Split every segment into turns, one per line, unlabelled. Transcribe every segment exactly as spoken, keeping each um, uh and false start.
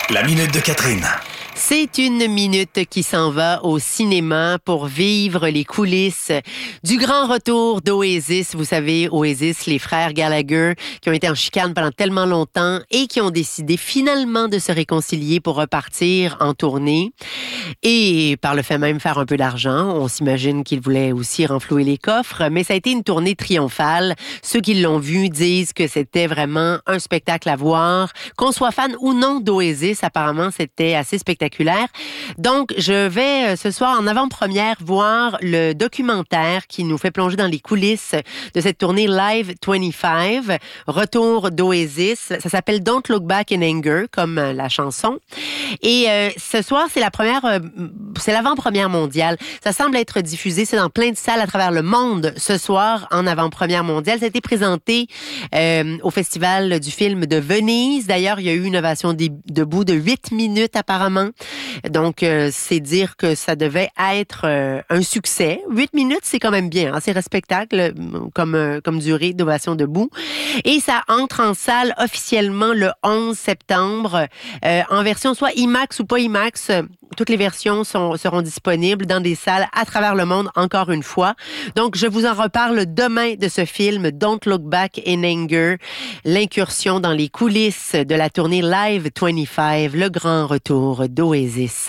La minute de Catherine.
C'est une minute qui s'en va au cinéma pour vivre les coulisses du grand retour d'Oasis. Vous savez, Oasis, les frères Gallagher, qui ont été en chicane pendant tellement longtemps et qui ont décidé finalement de se réconcilier pour repartir en tournée. Et par le fait même faire un peu d'argent. On s'imagine qu'ils voulaient aussi renflouer les coffres, mais ça a été une tournée triomphale. Ceux qui l'ont vu disent que c'était vraiment un spectacle à voir. Qu'on soit fan ou non d'Oasis, apparemment, c'était assez spectaculaire. Donc, je vais euh, ce soir en avant-première voir le documentaire qui nous fait plonger dans les coulisses de cette tournée Live vingt-cinq, retour d'Oasis. Ça s'appelle Don't Look Back in Anger, comme euh, la chanson. Et euh, ce soir, c'est la première, euh, c'est l'avant-première mondiale. Ça semble être diffusé, c'est dans plein de salles à travers le monde ce soir en avant-première mondiale. Ça a été présenté euh, au Festival du film de Venise. D'ailleurs, il y a eu une ovation debout de huit minutes apparemment. Donc, euh, c'est dire que ça devait être euh, un succès. Huit minutes, c'est quand même bien. Hein? C'est respectable comme, euh, comme durée d'ovation debout. Et ça entre en salle officiellement le onze septembre euh, en version soit IMAX ou pas IMAX. Toutes les versions sont, seront disponibles dans des salles à travers le monde, encore une fois. Donc, je vous en reparle demain de ce film Don't Look Back in Anger, l'incursion dans les coulisses de la tournée Live vingt-cinq, le grand retour d'Oasis.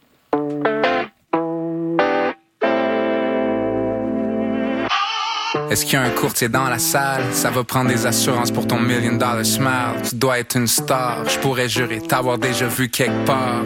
Est-ce qu'il y a un courtier dans la salle? Ça va prendre des assurances pour ton million dollar smile. Tu dois être une star, je pourrais jurer t'avoir déjà vu quelque part.